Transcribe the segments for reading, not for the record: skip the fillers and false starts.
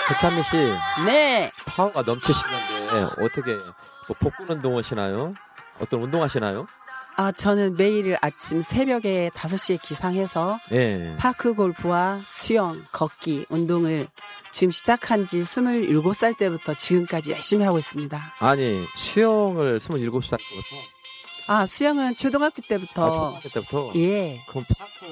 배찬미 씨, 네. 파워가 넘치시는데 어떻게 뭐 복근 운동 하시나요? 어떤 운동 하시나요? 저는 매일 아침 새벽에 5시에 기상해서 예. 파크 골프와 수영, 걷기, 운동을 지금 시작한 지 27살 때부터 지금까지 열심히 하고 있습니다. 아니, 수영을 27살 때부터? 수영은 초등학교 때부터. 초등학교 때부터? 예. 그럼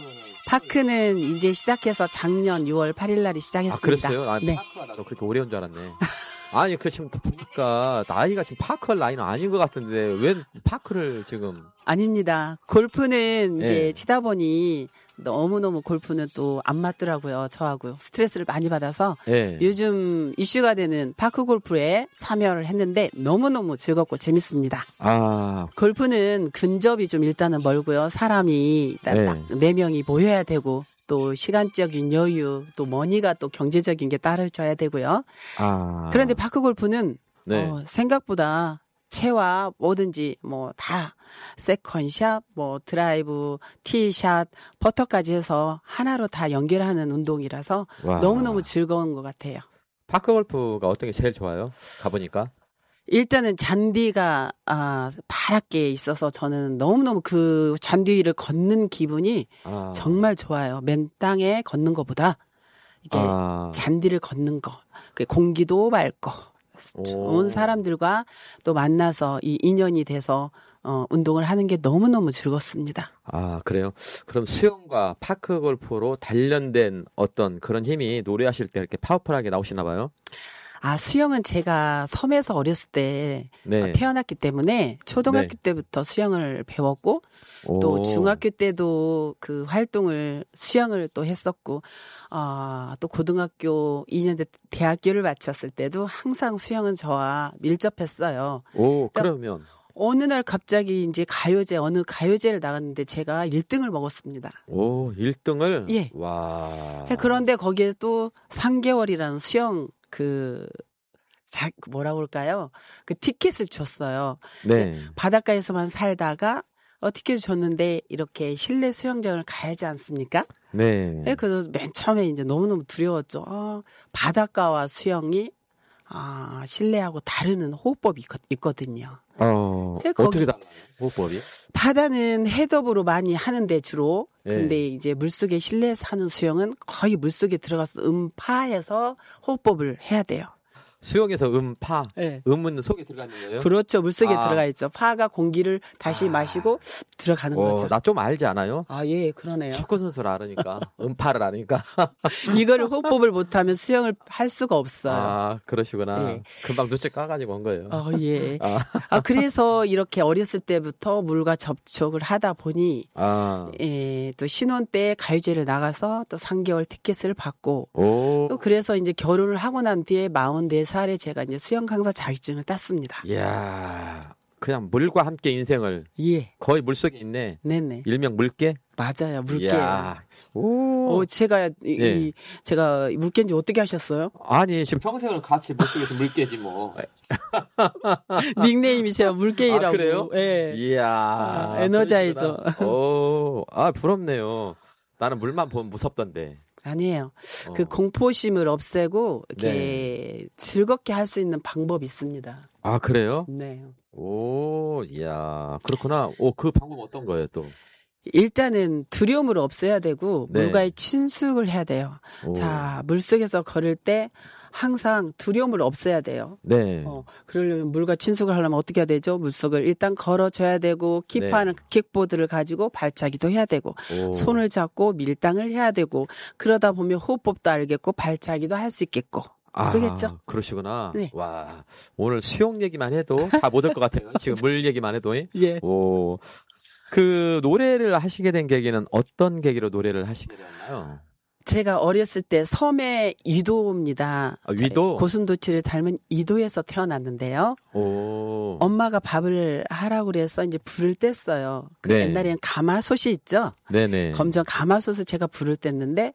파크는 이제 시작해서 작년 6월 8일 날이 시작했습니다. 그랬어요? 네. 파크가 나도 그렇게 오래 온 줄 알았네. 아니, 지금 보니까 나이가 지금 파크 나이는 아닌 것 같은데 왜 파크를 지금? 아닙니다. 골프는 이제 예. 치다 보니 너무너무 골프는 또 안 맞더라고요. 저하고 스트레스를 많이 받아서 예. 요즘 이슈가 되는 파크 골프에 참여를 했는데 너무너무 즐겁고 재밌습니다. 골프는 근접이 좀 일단은 멀고요. 사람이 딱 4명이 모여야 되고 또 시간적인 여유, 또 머니가 또 경제적인 게 따라줘야 되고요. 그런데 파크 골프는 생각보다 채와 뭐든지 뭐 다 세컨샷, 뭐 드라이브, 티샷, 퍼터까지 해서 하나로 다 연결하는 운동이라서 너무너무 즐거운 것 같아요. 파크 골프가 어떤 게 제일 좋아요? 가보니까. 일단은 잔디가 파랗게 있어서 저는 너무너무 그 잔디 위를 걷는 기분이 정말 좋아요. 맨 땅에 걷는 것보다 이게 잔디를 걷는 거, 공기도 맑고 좋은 사람들과 또 만나서 이 인연이 돼서 운동을 하는 게 너무너무 즐겁습니다. 그래요? 그럼 수영과 파크 골프로 단련된 어떤 그런 힘이 노래하실 때 이렇게 파워풀하게 나오시나 봐요? 수영은 제가 섬에서 어렸을 때 태어났기 때문에 초등학교 때부터 수영을 배웠고 또 중학교 때도 그 수영을 또 했었고 또 고등학교 2년 때 대학교를 마쳤을 때도 항상 수영은 저와 밀접했어요. 그러면 어느 날 갑자기 이제 어느 가요제를 나갔는데 제가 1등을 먹었습니다. 1등을? 예. 와. 그런데 거기에 또 3개월이라는 수영 뭐라고 할까요? 그 티켓을 줬어요. 네. 바닷가에서만 살다가 티켓을 줬는데 이렇게 실내 수영장을 가야지 않습니까? 네. 그래서 맨 처음에 이제 너무너무 두려웠죠. 바닷가와 수영이 실내하고 다르는 호흡법이 있거든요. 어떻게 달라요? 호흡법이? 바다는 헤드업으로 많이 하는데 주로. 근데 이제 물속에 실내에서 하는 수영은 거의 물속에 들어가서 음파해서 호흡법을 해야 돼요. 수영에서 파. 음은 속에 들어가는 거예요? 그렇죠. 물속에 들어가 있죠. 파가 공기를 다시 마시고 들어가는 거죠. 나 좀 알지 않아요? 예, 그러네요. 축구 선수를 알으니까. 음파를 아니까. 이거를 호흡법을 못하면 수영을 할 수가 없어요. 그러시구나. 예. 금방 눈치 까가지고 온 거예요. 예. 그래서 이렇게 어렸을 때부터 물과 접촉을 하다 보니 또 신혼 때 가요제를 나가서 또 3개월 티켓을 받고 또 그래서 이제 결혼을 하고 난 뒤에 44살에 제가 이제 수영 강사 자격증을 땄습니다. 이야, 그냥 물과 함께 인생을. 거의 물 속에 있네. 네네. 일명 물개? 맞아요, 물개요. 제가 물개인지 어떻게 하셨어요? 아니, 지금 평생을 같이 물속에서 물개지 뭐. 닉네임이 제가 물개이라고. 그래요? 예. 이야. 에너자이저. 부럽네요. 나는 물만 보면 무섭던데. 아니에요. 그 공포심을 없애고 이렇게 즐겁게 할 수 있는 방법이 있습니다. 그래요? 네. 이야, 그렇구나. 그 방법 어떤 거예요, 또? 일단은 두려움을 없애야 되고 물과의 친숙을 해야 돼요. 자, 물속에서 걸을 때 항상 두려움을 없애야 돼요. 네. 그러려면 물과 친숙을 하려면 어떻게 해야 되죠? 물속을 일단 걸어줘야 되고 킥하는 킥보드를 가지고 발차기도 해야 되고 손을 잡고 밀당을 해야 되고 그러다 보면 호흡법도 알겠고 발차기도 할 수 있겠고 그러겠죠? 그러시구나. 네. 와, 오늘 수영 얘기만 해도 다 못 올 것 같아요. 지금 물 얘기만 해도. 예. 그 노래를 하시게 된 계기는 어떤 계기로 노래를 하시게 되었나요? 제가 어렸을 때 섬의 이도입니다. 위도? 고슴도치를 닮은 이도에서 태어났는데요. 엄마가 밥을 하라고 그래서 이제 불을 뗐어요. 옛날에는 가마솥이 있죠? 네네. 검정 가마솥을 제가 불을 뗐는데,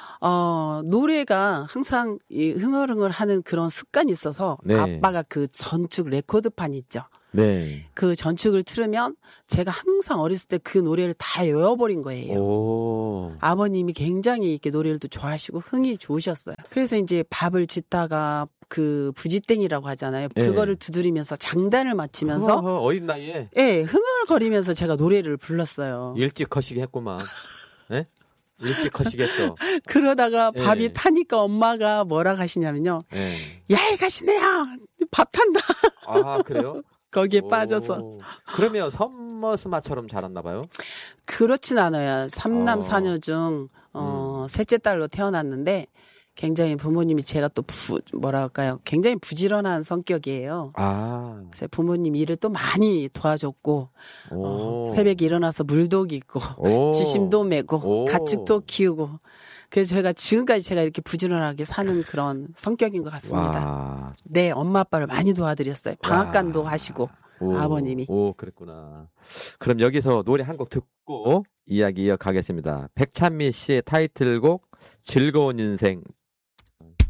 노래가 항상 흥얼흥얼 하는 그런 습관이 있어서 아빠가 그 전축 레코드판 있죠? 네. 그 전축을 틀으면 제가 항상 어렸을 때 그 노래를 다 외워버린 거예요. 오. 아버님이 굉장히 이렇게 노래를 또 좋아하시고 흥이 좋으셨어요. 그래서 이제 밥을 짓다가 그 부지땡이라고 하잖아요. 네. 그거를 두드리면서 장단을 맞추면서 어린 나이에 예, 흥얼거리면서 제가 노래를 불렀어요. 일찍 거시기 했구만. 네? 일찍 거시겠어. 그러다가 예. 밥이 타니까 엄마가 뭐라 하시냐면요. 네. 야, 이 가시네야. 밥 탄다. 아, 그래요? 거기에 오. 빠져서. 그러면 선머스마처럼 자랐나 봐요? 그렇진 않아요. 삼남 어. 사녀 중 셋째 딸로 태어났는데 굉장히 부모님이 제가 또 뭐랄까요? 굉장히 부지런한 성격이에요. 아. 그래서 부모님 일을 또 많이 도와줬고 오. 새벽에 일어나서 물도 깃고 오. 지심도 메고 오. 가축도 키우고 그래서 제가 지금까지 제가 이렇게 부지런하게 사는 그런 성격인 것 같습니다. 와. 네, 엄마 아빠를 많이 도와드렸어요. 방앗간도 하시고 아버님이. 오, 그랬구나. 그럼 여기서 노래 한 곡 듣고 이야기 이어가겠습니다. 백찬미 씨의 타이틀곡 즐거운 인생